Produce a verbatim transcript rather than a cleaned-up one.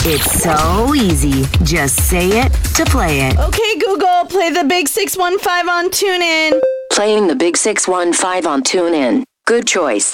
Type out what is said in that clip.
It's so easy. Just say it to play it. Okay, Google, play the Big six one five on TuneIn. Playing the Big six one five on TuneIn. Good choice.